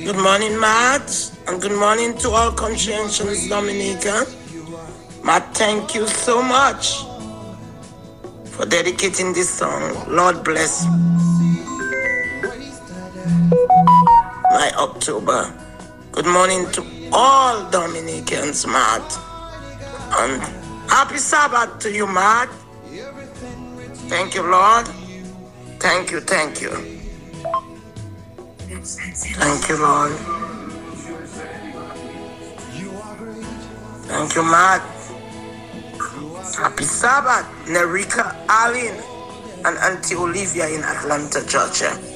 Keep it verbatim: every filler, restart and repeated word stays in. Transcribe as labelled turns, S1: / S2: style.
S1: Good morning, Matt, and good morning to all conscientious Dominican. Matt, thank you so much for dedicating this song. Lord bless my October. Good morning to all Dominicans, Matt. And happy Sabbath to you, Matt. Thank you, Lord. Thank you, thank you. Thank you, Lord. Thank you, Matt. Happy Sabbath, Nerika, Allen, and Auntie Olivia in Atlanta, Georgia.